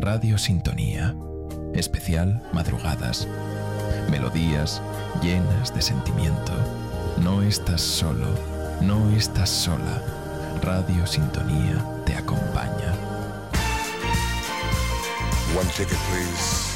Radio Sintonía. Especial madrugadas. Melodías llenas de sentimiento. No estás solo, no estás sola. Radio Sintonía te acompaña. One ticket, please.